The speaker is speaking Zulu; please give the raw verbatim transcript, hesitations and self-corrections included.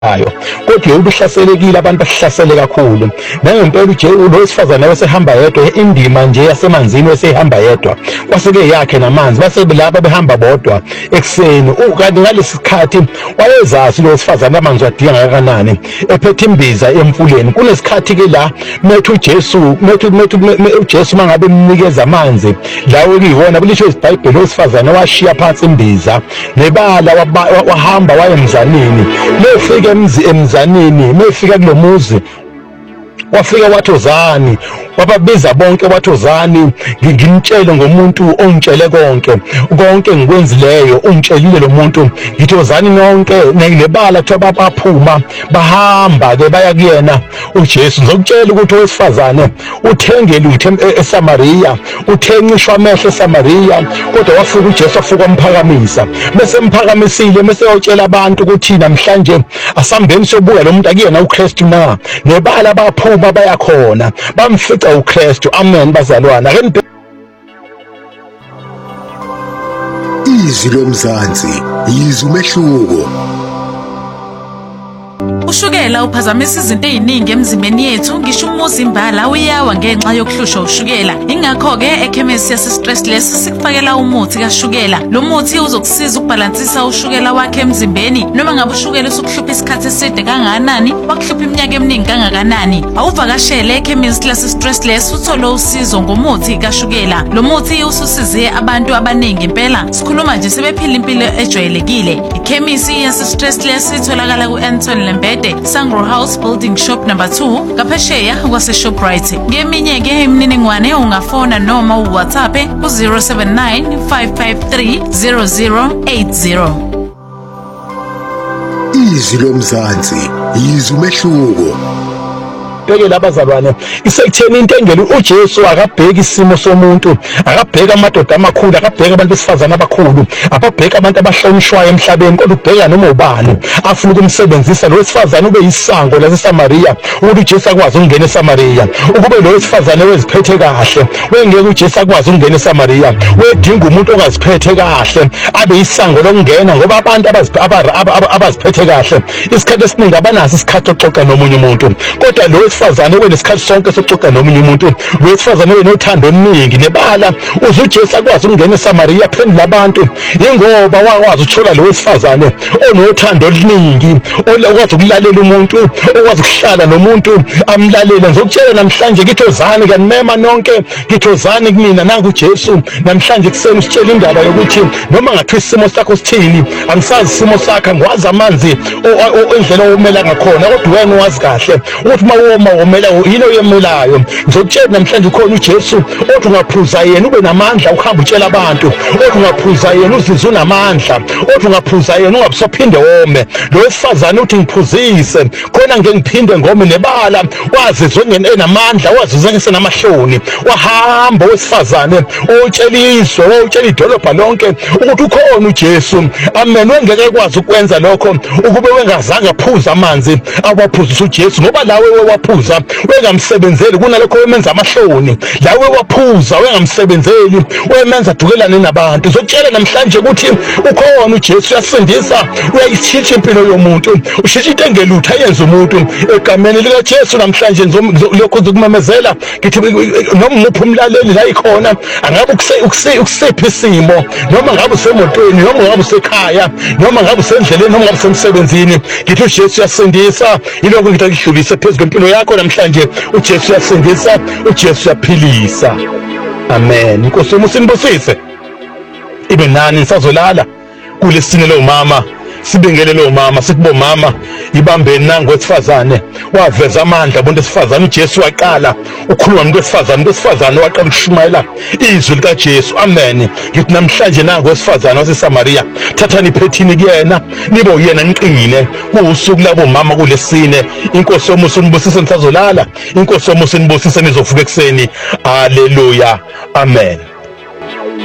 ayo kodwa ubuhlaselekile abantu bahlasele kakhulu nangempela uje uLosifazana wasehamba yedwa indima nje yasemanzini wasehamba yedwa kwaseke yakhe namanzi base laba behamba bodwa ekseni ukanti ngalesikhathi wayezazi loSifazana amanzi wadinga kangakanani ephethe imbiza emfuleni kunesikhathi ke la methu uJesu methu methu uJesu mangabe emnikeza amanzi lawo kuyiwona kulisho iBhayibheli loSifazana washiya phansi imbiza nebala wahamba waye emzanini lefike emzi emzanini mefika kulomuzi wafika wathozani wababiza bonke wathozani ngimtshele ngomuntu ongitshele konke konke ngikwenzileyo ungitshelile lo muntu ngithozani nonke nelebala thoba baphuma bahamba ke baya kuyena uJesu ngizokutshela ukuthi owesifazane uthengele uthe eSamaria uthenqishwa amehlo eSamaria kodwa wafika uJesu afika umphakamisa bese emphakamisile bese yotshela abantu ukuthi namhlanje asambeni sobuya lo muntu akuyena uKristu na nebala baphuma bayakhona bamfica uKristu amen bazalwana ake izwi lomzansi yizwi umehluko. Ushukela uphazamisa izinto eziningi emzimbeni yethu ngisho umuzimbala uyawa ngenxa yokuhlushwa ushukela ingakho ke ekhemisi yase Stressless sikufakela umuthi kaShukela lo muthi uzokusiza ukubalansisa ushukela wakhe emzimbeni noma ngabe ushukela usukuhlupha isikhathi eside kangakanani wakuhlupha iminyaka eminingi kangakanani awuvakashele ekhemisi yase Stressless uthole usizo ngomuthi kaShukela lo muthi ususize abantu abaningi impela sikhuluma nje sebephila impilo ejwayelekile ikhemisi yase Stressless itholakala ku-Anton Lembede Sangro House Building Shop number two Kapesheya kwase Shoprite ngeminye ke imininingwane ungafona noma uWhatsApp ku zero seven nine five five three zero zero eight zero. Izwi lomzansi yizwi umehluko. Beke labazalwane isekutheni into engelo uJesu akabheka isimo somuntu akabheka amadoda amakhulu akabheka abantu besifazana abakhulu ababheka abantu abahlonishwayo emhlabeni kodwa ubheka noma ubani afuna ukumsebenzisa lo wesifazana ube yisango laseSamaria ukuthi uJesu akwazi ukungena eSamaria ukube lo wesifazana weziphethe kahle wengeke uJesu akwazi ukungena eSamaria wedinga umuntu ongaziphethe kahle abe yisango lokungena ngoba abantu abaziphethe kahle isikhathi esiningi abanaso isikhathi sokuxoxa nomunye umuntu kodwa lo wesifazane wenesikhathi sonke sokuxoxa nomunye umuntu wesifazane wenothando oluningi nebala uze uJesu akwazi ukungena eSamaria phendula abantu ingoba wakwazi uthola lo wesifazane onothando oluningi okwazi ukulalela umuntu okwazi ukuhlala nomuntu amlalele ngizokutshela namhlanje ngithozani kanimema nonke ngithozani kumina nangu uJesu namhlanje kuseni usitshela indaba yokuthi noma ngathi isimo sakho sithini angisazi isimo sakho ngwazi amanzi endlela omela ngakhona kodwa wena wazi kahle ukuthi mawoma womela yini oyemelayo ngizokutshela namhlanje khona uJesu othi ungaphuza yena ube namandla ukuhamba utshela abantu othi ungaphuza yena uzizwe unamandla othi ungaphuza yena ungabusophinde wome lo wesifazane uthi ngiphuzise khona ngeke ngiphinde ngome nebala wazizwe enamandla wazizwe ngisenamahloni wahamba wesifazane otsheliswa otshela idolobha lonke ukuthi ukhona uJesu amen wengeke kwazi ukwenza lokho ukube wengazange aphuza amanzi abaphuzisa uJesu ngoba lawe waphuza wengamsebenzeli kunalokho wemenza amahloni lawe waphuza wengamsebenzeli wemenza dukelane nabantu uzokutshela namhlanje ukuthi ukhona uJesu uyasindisa uyayithinta impilo yomuntu ushisha into engelutha yenza umuntu egameni lika Jesu namhlanje lokho uzokumemezela ngithi noma umuphi umlaleli la ikhona angabe ukusiphi isimo noma ngabe usemotweni noma ngabe usekhaya noma ngabe usendleleni noma ngabe usemsebenzini ngithi uJesu uyasindisa yilokho ngithi akudlulise phezulu kwempilo yakho namhlanje uJesu uyasindisa uJesu uyaphilisa amen inkosi umusibusise ibe nani nisazolala kulesine lo mama sibengele lo mama sikubo mama ibambeni nangu wesifazane waveza amandla bonke esifazane uJesu waqala ukhuluma nomuntu wesifazane umuntu wesifazane waqala ukushumayela izwi lika Jesu amen ngithi namhlanje nangu wesifazane waseSamaria thathani iphethini kuyena nibe uyena niqinile kuusuku labo mama kulesine inkosi yomusa unibusise nisazolala inkosi yomusa unibusise nizovuka ekseni haleluya amen.